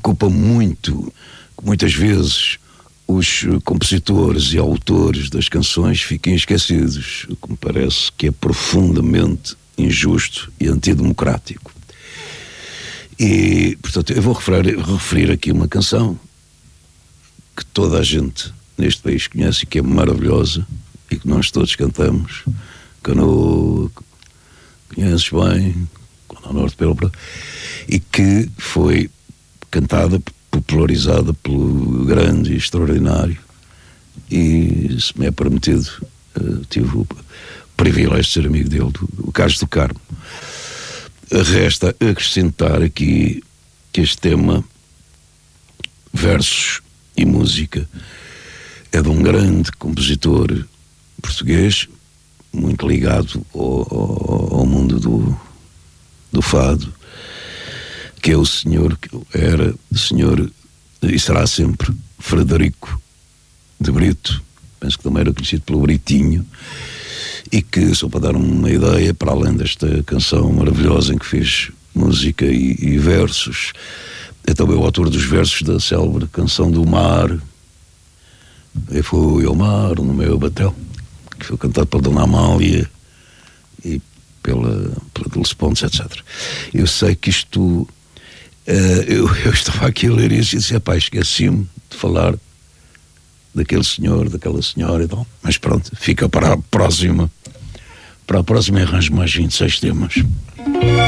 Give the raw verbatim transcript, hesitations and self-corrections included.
preocupa muito que muitas vezes os compositores e autores das canções fiquem esquecidos, o que me parece que é profundamente injusto e antidemocrático. E, portanto, eu vou referir, referir aqui uma canção que toda a gente neste país conhece e que é maravilhosa e que nós todos cantamos. Canoa, conheces bem, Quando ao Norte pelo Prado, e que foi cantada, popularizada pelo grande e extraordinário, e se me é permitido, uh, tive o privilégio de ser amigo dele, do, do Carlos do Carmo. Resta acrescentar aqui que este tema, versos e música, é de um grande compositor português, muito ligado ao, ao, ao mundo do, do fado, que é o senhor, que era o senhor, e será sempre, Frederico de Brito, penso que também era conhecido pelo Britinho, e que, só para dar uma ideia, para além desta canção maravilhosa em que fez música e, e versos, é também o autor dos versos da célebre Canção do Mar, Eu Fui ao Mar no Meu Batel, que foi cantado pela Dona Amália e pela, pela Dulce Pontes, etcétera. Eu sei que isto, uh, eu, eu estava aqui a ler isso e disse, pá, esqueci-me de falar daquele senhor, daquela senhora e tal, mas pronto, fica para a próxima, para a próxima arranjo mais vinte e seis temas.